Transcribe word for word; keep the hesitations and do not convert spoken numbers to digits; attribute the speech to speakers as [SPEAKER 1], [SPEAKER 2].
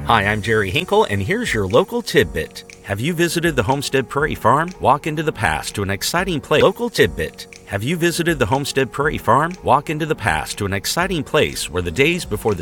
[SPEAKER 1] Hi, I'm Jerry Hinkle, and here's your local tidbit. Have you visited the Homestead Prairie Farm? Walk into the past to an exciting place. Local tidbit. Have you visited the Homestead Prairie Farm? Walk into the past to an exciting place where the days before the